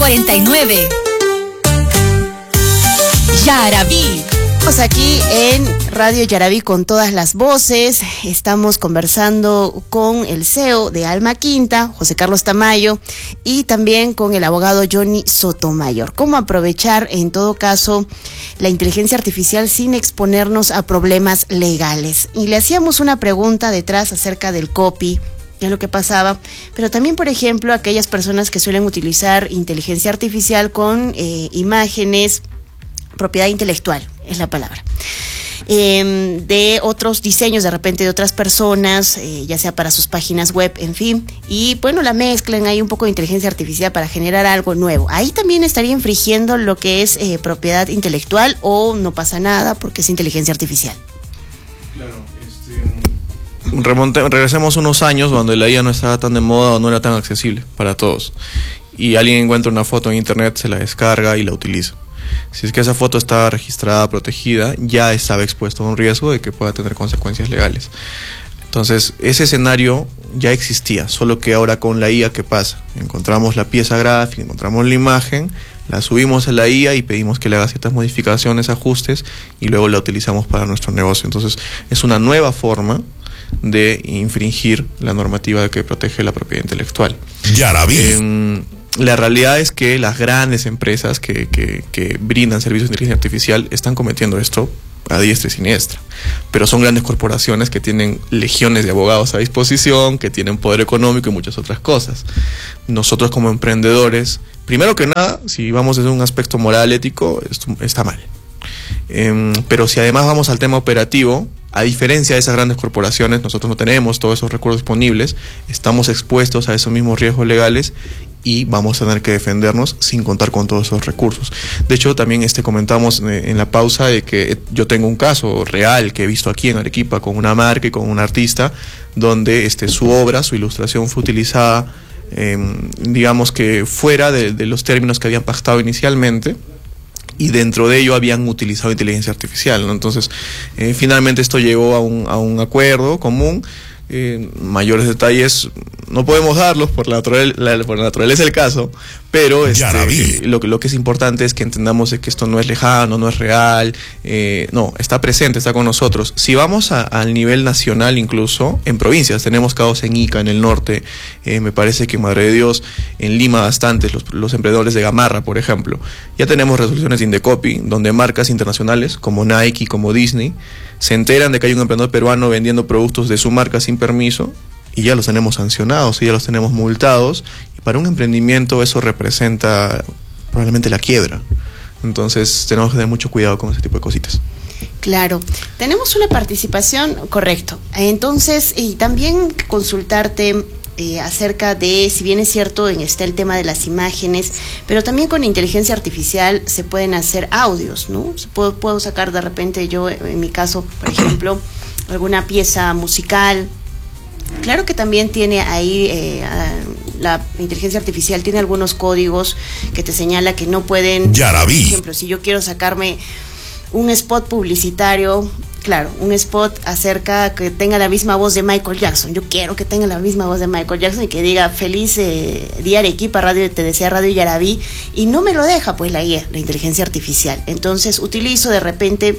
49. Yaraví. Estamos aquí en Radio Yaraví con todas las voces. Estamos conversando con el CEO de Alma Quinta, José Carlos Tamayo, y también con el abogado Johnny Sotomayor. ¿Cómo aprovechar, en todo caso, la inteligencia artificial sin exponernos a problemas legales? Y le hacíamos una pregunta detrás acerca del copy, qué es lo que pasaba, pero también, por ejemplo, aquellas personas que suelen utilizar inteligencia artificial con imágenes, propiedad intelectual, es la palabra, de otros diseños de repente de otras personas, ya sea para sus páginas web, en fin, y bueno, la mezclan ahí un poco de inteligencia artificial para generar algo nuevo. Ahí también estaría infringiendo lo que es propiedad intelectual, o no pasa nada porque es inteligencia artificial. Claro, regresemos unos años donde la IA no estaba tan de moda o no era tan accesible para todos, y alguien encuentra una foto en internet, se la descarga y la utiliza. Si es que esa foto estaba registrada, protegida, ya estaba expuesto a un riesgo de que pueda tener consecuencias legales. Entonces, ese escenario ya existía, solo que ahora con la IA, ¿qué pasa? Encontramos la pieza gráfica, encontramos la imagen, la subimos a la IA y pedimos que le haga ciertas modificaciones, ajustes, y luego la utilizamos para nuestro negocio. Entonces, es una nueva forma de infringir la normativa que protege la propiedad intelectual. Yaraví. La realidad es que las grandes empresas que brindan servicios de inteligencia artificial están cometiendo esto a diestra y siniestra, pero son grandes corporaciones que tienen legiones de abogados a disposición, que tienen poder económico y muchas otras cosas. Nosotros como emprendedores, primero que nada, si vamos desde un aspecto moral, ético, esto está mal. Pero si además vamos al tema operativo, a diferencia de esas grandes corporaciones, nosotros no tenemos todos esos recursos disponibles, estamos expuestos a esos mismos riesgos legales y vamos a tener que defendernos sin contar con todos esos recursos. De hecho, también comentamos en la pausa de que yo tengo un caso real que he visto aquí en Arequipa con una marca y con un artista, donde su obra, su ilustración fue utilizada, digamos que fuera de los términos que habían pactado inicialmente, y dentro de ello habían utilizado inteligencia artificial, ¿no? Entonces, finalmente esto llegó a un acuerdo común. Mayores detalles no podemos darlos por la naturaleza del caso, pero lo que es importante es que entendamos de que esto no es lejano, no es real, no, está presente, está con nosotros. Si vamos al nivel nacional, incluso en provincias, tenemos casos en Ica, en el norte, me parece que en Madre de Dios, en Lima bastantes, los emprendedores de Gamarra, por ejemplo. Ya tenemos resoluciones de Indecopy, donde marcas internacionales como Nike, como Disney, se enteran de que hay un emprendedor peruano vendiendo productos de su marca sin permiso, y ya los tenemos sancionados, y ya los tenemos multados, y para un emprendimiento eso representa probablemente la quiebra. Entonces tenemos que tener mucho cuidado con ese tipo de cositas. Claro, tenemos una participación, correcto. Entonces, y también consultarte acerca de, si bien es cierto, está el tema de las imágenes, pero también con inteligencia artificial se pueden hacer audios, ¿no? Puedo sacar de repente yo, en mi caso, por ejemplo, alguna pieza musical. Claro que también tiene ahí, la inteligencia artificial tiene algunos códigos que te señala que no pueden, Yaraví. por ejemplo, si yo quiero sacarme un spot publicitario, claro, un spot acerca que tenga la misma voz de Michael Jackson. Yo quiero que tenga la misma voz de Michael Jackson y que diga feliz día Arequipa, Radio, te desea Radio Yaraví, y no me lo deja pues la IA, la inteligencia artificial. Entonces utilizo de repente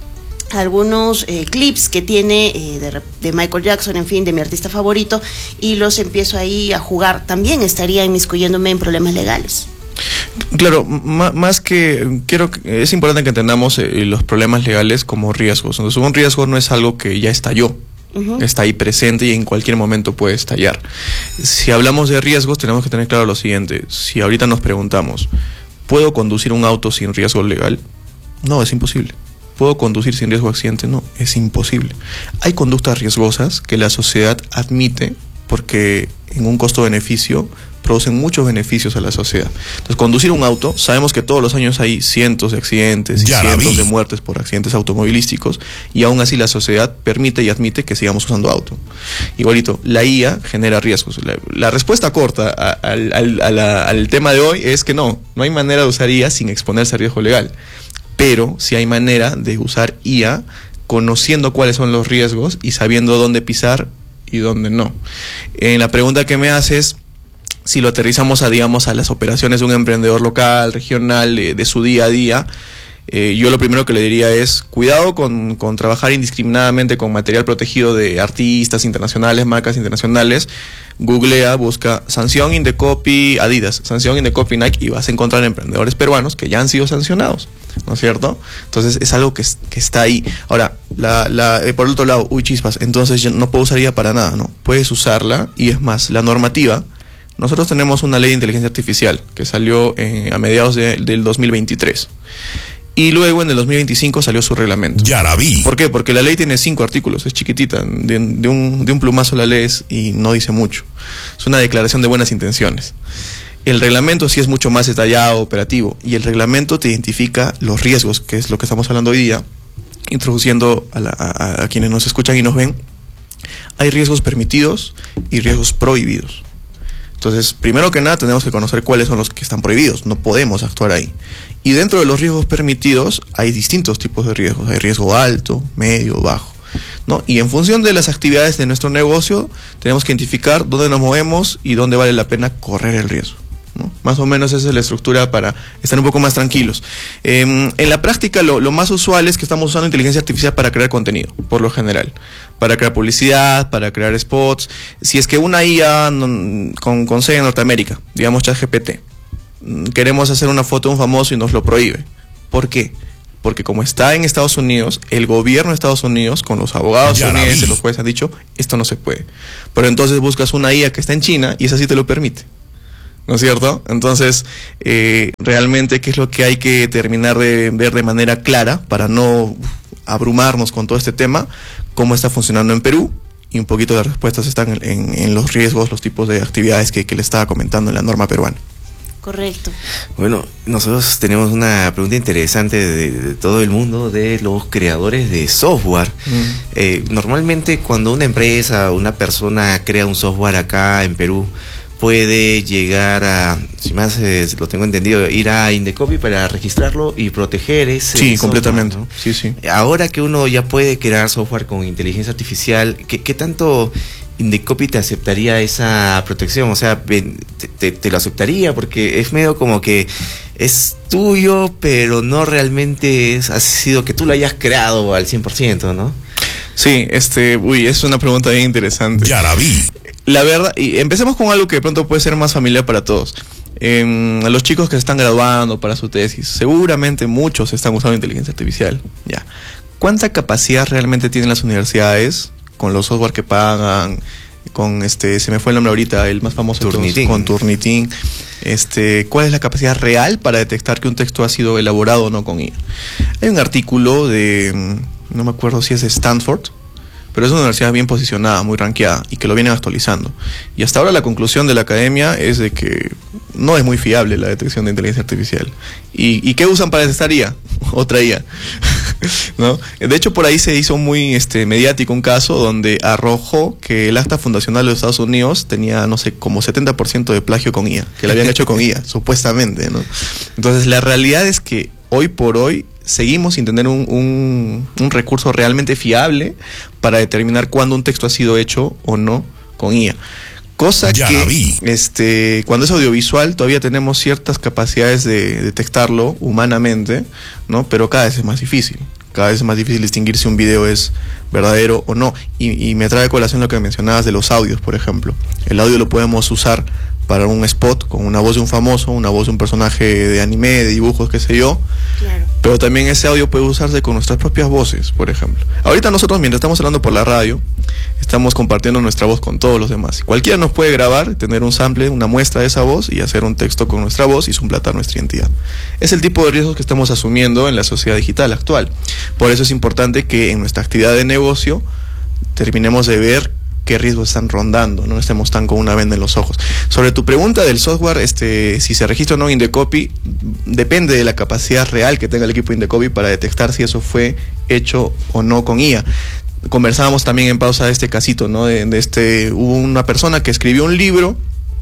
algunos clips que tiene de Michael Jackson, en fin, de mi artista favorito, y los empiezo ahí a jugar. También estaría inmiscuyéndome en problemas legales. Claro, más que es importante que entendamos los problemas legales como riesgos. Entonces, un riesgo no es algo que ya estalló, está ahí presente y en cualquier momento puede estallar. Si hablamos de riesgos, tenemos que tener claro lo siguiente: si ahorita nos preguntamos, ¿puedo conducir un auto sin riesgo legal? No, es imposible. ¿Puedo conducir sin riesgo de accidente? No, es imposible. Hay conductas riesgosas que la sociedad admite porque en un costo-beneficio producen muchos beneficios a la sociedad. Entonces, conducir un auto, sabemos que todos los años hay cientos de accidentes y cientos de muertes por accidentes automovilísticos, y aún así la sociedad permite y admite que sigamos usando auto. Igualito, la IA genera riesgos. La respuesta corta al tema de hoy es que no hay manera de usar IA sin exponerse a riesgo legal, pero sí hay manera de usar IA conociendo cuáles son los riesgos y sabiendo dónde pisar y dónde no. En la pregunta que me haces, si lo aterrizamos digamos, a las operaciones de un emprendedor local, regional, de su día a día, yo lo primero que le diría es cuidado con trabajar indiscriminadamente con material protegido de artistas internacionales, marcas internacionales. Googlea, busca sanción Indecopy Adidas, sanción Indecopy Nike, y vas a encontrar emprendedores peruanos que ya han sido sancionados, ¿no es cierto? Entonces es algo que está ahí. Ahora, por el otro lado, chispas, entonces yo no puedo usar IA para nada, ¿no? Puedes usarla, y es más, la normativa. Nosotros tenemos una ley de inteligencia artificial que salió a mediados del 2023. Y luego en el 2025 salió su reglamento. Ya la vi. ¿Por qué? Porque la ley tiene 5 artículos, es chiquitita, de un plumazo la lees y no dice mucho. Es una declaración de buenas intenciones. El reglamento sí es mucho más detallado, operativo, y el reglamento te identifica los riesgos, que es lo que estamos hablando hoy día, introduciendo a quienes nos escuchan y nos ven. Hay riesgos permitidos y riesgos prohibidos. Entonces, primero que nada, tenemos que conocer cuáles son los que están prohibidos. No podemos actuar ahí. Y dentro de los riesgos permitidos hay distintos tipos de riesgos. Hay riesgo alto, medio, bajo, ¿no? Y en función de las actividades de nuestro negocio, tenemos que identificar dónde nos movemos y dónde vale la pena correr el riesgo, ¿no? Más o menos esa es la estructura para estar un poco más tranquilos. En la práctica, lo más usual es que estamos usando inteligencia artificial para crear contenido, por lo general. Para crear publicidad, para crear spots. Si es que una IA con sede en Norteamérica, digamos ChatGPT, queremos hacer una foto de un famoso y nos lo prohíbe. ¿Por qué? Porque como está en Estados Unidos, el gobierno de Estados Unidos, con los abogados estadounidenses, los jueces han dicho, esto no se puede. Pero entonces buscas una IA que está en China y esa sí te lo permite, ¿no es cierto? Entonces, realmente, ¿qué es lo que hay que terminar de ver de manera clara para no abrumarnos con todo este tema? Cómo está funcionando en Perú, y un poquito de respuestas están en los riesgos, los tipos de actividades que le estaba comentando en la norma peruana. Correcto. Bueno, nosotros tenemos una pregunta interesante de todo el mundo, de los creadores de software. Normalmente cuando una empresa o una persona crea un software acá en Perú, puede llegar a, si más lo tengo entendido, ir a Indecopy para registrarlo y proteger ese Sí, software, completamente, ¿no? sí. Ahora que uno ya puede crear software con inteligencia artificial, ¿qué tanto Indecopy te aceptaría esa protección? O sea, te lo aceptaría, porque es medio como que es tuyo, pero no realmente ha sido que tú lo hayas creado al 100%, ¿no? Sí, es una pregunta bien interesante. Ya la vi. La verdad, y empecemos con algo que de pronto puede ser más familiar para todos. A los chicos que se están graduando para su tesis, seguramente muchos están usando inteligencia artificial. Ya. ¿Cuánta capacidad realmente tienen las universidades con los software que pagan? Con se me fue el nombre ahorita, el más famoso Turnitin. Con Turnitin. ¿Cuál es la capacidad real para detectar que un texto ha sido elaborado o no con IA? Hay un artículo no me acuerdo si es de Stanford, pero es una universidad bien posicionada, muy rankeada, y que lo vienen actualizando. Y hasta ahora la conclusión de la academia es de que no es muy fiable la detección de inteligencia artificial. ¿Y qué usan para detectar IA? Otra IA. ¿No? De hecho, por ahí se hizo muy mediático un caso donde arrojó que el acta fundacional de los Estados Unidos tenía, no sé, como 70% de plagio con IA, que lo habían hecho con IA, supuestamente, ¿no? Entonces, la realidad es que hoy por hoy seguimos sin tener un recurso realmente fiable para determinar cuándo un texto ha sido hecho o no con IA. Cosa ya que cuando es audiovisual todavía tenemos ciertas capacidades de detectarlo humanamente, ¿no? Pero cada vez es más difícil. Cada vez es más difícil distinguir si un video es verdadero o no. Y me trae a colación lo que mencionabas de los audios, por ejemplo. El audio lo podemos usar para un spot con una voz de un famoso, una voz de un personaje de anime, de dibujos, qué sé yo. Claro. Pero también ese audio puede usarse con nuestras propias voces, por ejemplo. Ahorita nosotros, mientras estamos hablando por la radio, estamos compartiendo nuestra voz con todos los demás. Cualquiera nos puede grabar, tener un sample, una muestra de esa voz y hacer un texto con nuestra voz y suplantar nuestra identidad. Es el tipo de riesgos que estamos asumiendo en la sociedad digital actual. Por eso es importante que en nuestra actividad de negocio terminemos de ver qué riesgos están rondando, no estemos tan con una venda en los ojos. Sobre tu pregunta del software, si se registra o no Indecopy, depende de la capacidad real que tenga el equipo Indecopy para detectar si eso fue hecho o no con IA. Conversábamos también en pausa de este casito, ¿no? Hubo una persona que escribió un libro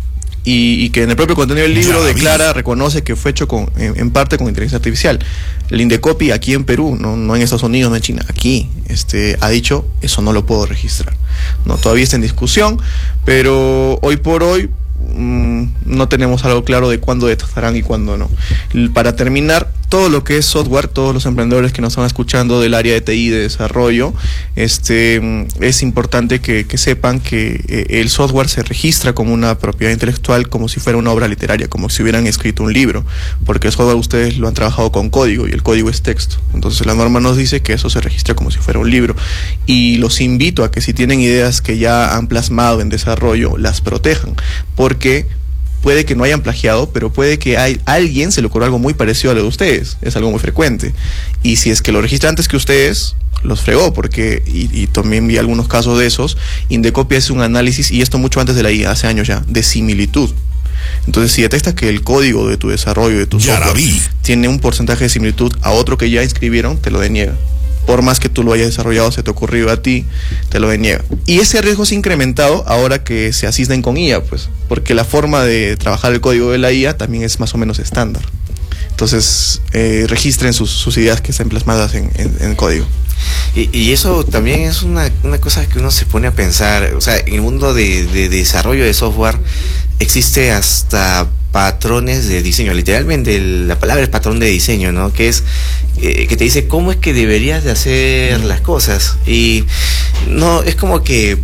y que en el propio contenido del libro reconoce que fue hecho en parte con inteligencia artificial. El Indecopy aquí en Perú, no en Estados Unidos, no en China, aquí ha dicho, eso no lo puedo registrar. No, todavía está en discusión, pero hoy por hoy no tenemos algo claro de cuándo estarán y cuándo no. Para terminar, todo lo que es software, todos los emprendedores que nos están escuchando del área de TI, de desarrollo, es importante que sepan que el software se registra como una propiedad intelectual, como si fuera una obra literaria, como si hubieran escrito un libro, porque el software ustedes lo han trabajado con código y el código es texto. Entonces la norma nos dice que eso se registra como si fuera un libro, y los invito a que si tienen ideas que ya han plasmado en desarrollo, las protejan, porque puede que no hayan plagiado, pero puede que alguien se le ocurra algo muy parecido a lo de ustedes. Es algo muy frecuente. Y si es que lo registra antes que ustedes, los fregó, porque, y también vi algunos casos de esos. Indecopia es un análisis, y esto mucho antes de la IA, hace años ya, de similitud. Entonces, si detectas que el código de tu desarrollo, de tu software, tiene un porcentaje de similitud a otro que ya inscribieron, te lo deniega. Por más que tú lo hayas desarrollado, se te ocurrió a ti, te lo deniega. Y ese riesgo se ha incrementado ahora que se asisten con IA, pues, porque la forma de trabajar el código de la IA también es más o menos estándar. Entonces, registren sus ideas que estén plasmadas en código. Y eso también es una cosa que uno se pone a pensar. O sea, en el mundo de desarrollo de software existe hasta patrones de diseño. Literalmente la palabra es patrón de diseño, ¿no? Que es que te dice cómo es que deberías de hacer las cosas. Y no es como que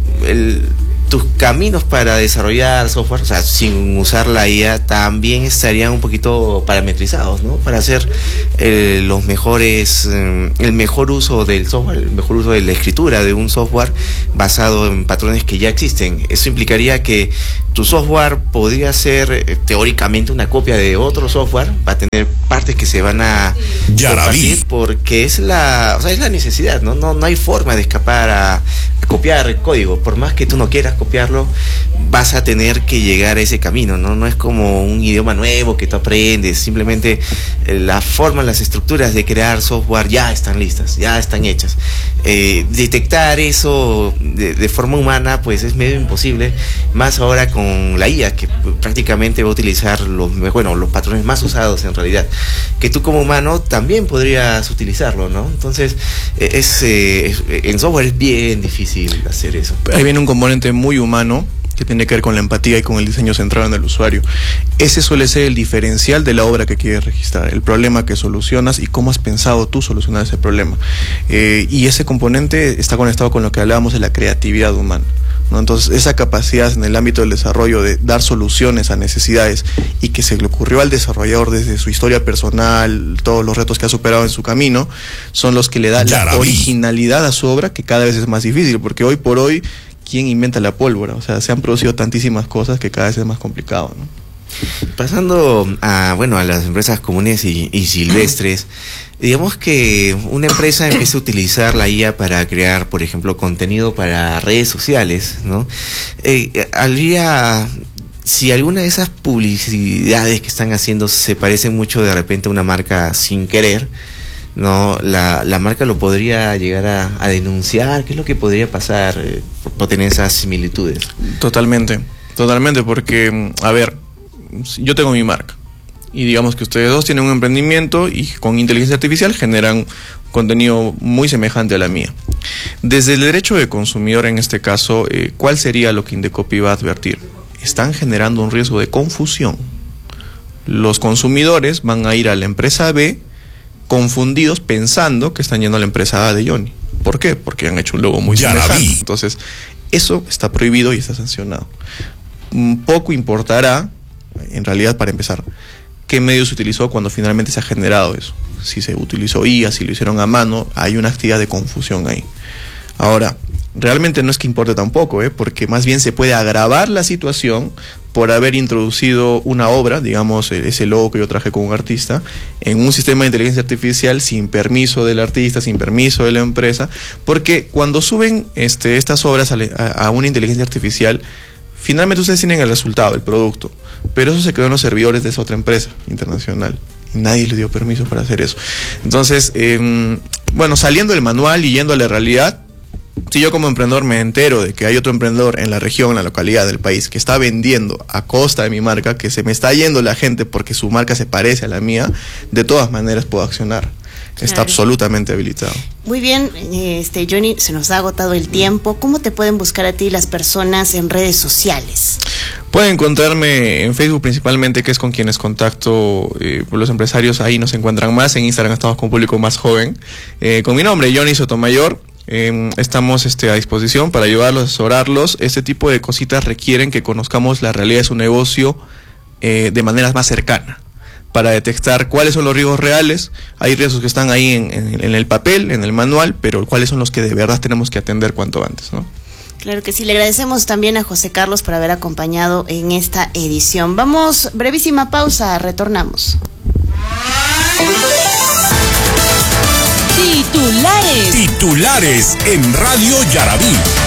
tus caminos para desarrollar software, o sea, sin usar la IA, también estarían un poquito parametrizados, ¿no? Para hacer los mejores, el mejor uso del software, el mejor uso de la escritura de un software basado en patrones que ya existen. Eso implicaría que tu software podría ser teóricamente una copia de otro software, va a tener partes que se van a compartir, porque es la necesidad, ¿no? No hay forma de escapar a copiar código. Por más que tú no quieras copiarlo, vas a tener que llegar a ese camino, ¿no? No es como un idioma nuevo que tú aprendes, simplemente la forma, las estructuras de crear software ya están listas, ya están hechas. Detectar eso de forma humana, pues es medio imposible, más ahora con la IA, que prácticamente va a utilizar los patrones más usados en realidad, que tú como humano también podrías utilizarlo, ¿no? Entonces, en software es bien difícil hacer eso. Ahí viene un componente muy humano que tiene que ver con la empatía y con el diseño centrado en el usuario. Ese suele ser el diferencial de la obra que quieres registrar, el problema que solucionas y cómo has pensado tú solucionar ese problema. Y ese componente está conectado con lo que hablábamos de la creatividad humana, ¿no? Entonces, esa capacidad en el ámbito del desarrollo de dar soluciones a necesidades y que se le ocurrió al desarrollador desde su historia personal, todos los retos que ha superado en su camino, son los que le dan la originalidad a su obra, que cada vez es más difícil, porque hoy por hoy, ¿quién inventa la pólvora? O sea, se han producido tantísimas cosas que cada vez es más complicado, ¿no? Pasando a las empresas comunes y silvestres, digamos que una empresa empieza a utilizar la IA para crear, por ejemplo, contenido para redes sociales, ¿no? Si alguna de esas publicidades que están haciendo se parece mucho de repente a una marca sin querer, ¿no? La marca lo podría llegar a denunciar. ¿Qué es lo que podría pasar por tener esas similitudes? Totalmente, porque, a ver, yo tengo mi marca y digamos que ustedes dos tienen un emprendimiento y con inteligencia artificial generan contenido muy semejante a la mía. Desde el derecho de consumidor, en este caso, ¿cuál sería lo que Indecopy va a advertir? Están generando un riesgo de confusión. Los consumidores van a ir a la empresa B confundidos pensando que están yendo a la empresa A de Johnny. ¿Por qué? Porque han hecho un logo muy semejante. Entonces, eso está prohibido y está sancionado. Poco importará, en realidad, para empezar, qué medio se utilizó cuando finalmente se ha generado eso. Si se utilizó IA, si lo hicieron a mano, hay una actividad de confusión ahí. Ahora, realmente no es que importe tampoco, porque más bien se puede agravar la situación por haber introducido una obra, digamos, ese logo que yo traje con un artista, en un sistema de inteligencia artificial sin permiso del artista, sin permiso de la empresa, porque cuando suben estas obras a una inteligencia artificial, finalmente ustedes tienen el resultado, el producto, pero eso se quedó en los servidores de esa otra empresa internacional. Y nadie le dio permiso para hacer eso. Entonces, saliendo del manual y yendo a la realidad, si yo como emprendedor me entero de que hay otro emprendedor en la región, en la localidad del país, que está vendiendo a costa de mi marca, que se me está yendo la gente porque su marca se parece a la mía, de todas maneras puedo accionar. está absolutamente habilitado. Muy bien, Johnny, se nos ha agotado el tiempo. ¿Cómo te pueden buscar a ti las personas en redes sociales? Pueden encontrarme en Facebook principalmente, que es con quienes contacto, los empresarios ahí nos encuentran más. En Instagram estamos con público más joven. Con mi nombre, Johnny Sotomayor. Estamos a disposición para ayudarlos, asesorarlos. Este tipo de cositas requieren que conozcamos la realidad de su negocio de manera más cercana, para detectar cuáles son los riesgos reales. Hay riesgos que están ahí en el papel, en el manual, pero cuáles son los que de verdad tenemos que atender cuanto antes, ¿no? Claro que sí, le agradecemos también a José Carlos por haber acompañado en esta edición. Vamos, brevísima pausa, retornamos. Titulares en Radio Yaraví.